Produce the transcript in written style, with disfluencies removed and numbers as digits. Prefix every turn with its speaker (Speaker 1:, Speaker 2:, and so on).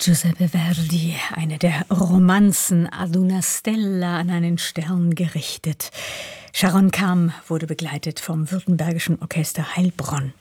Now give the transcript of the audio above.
Speaker 1: Giuseppe Verdi, eine der Romanzen Ad una stella, an einen Stern gerichtet. Sharon Kam wurde begleitet vom Württembergischen Orchester Heilbronn.